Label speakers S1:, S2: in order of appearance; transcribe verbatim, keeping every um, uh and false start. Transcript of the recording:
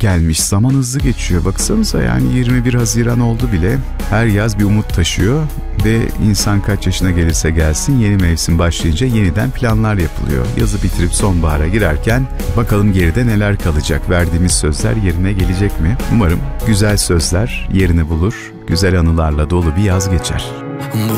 S1: gelmiş, zaman hızlı geçiyor. Baksanıza yani yirmi bir Haziran oldu bile. Her yaz bir umut taşıyor ve insan kaç yaşına gelirse gelsin yeni mevsim başlayınca yeniden planlar yapılıyor. Yazı bitirip sonbahara girerken bakalım geride neler kalacak, verdiğimiz sözler yerine gelecek mi? Umarım güzel sözler yerini bulur, güzel anılarla dolu bir yaz geçer.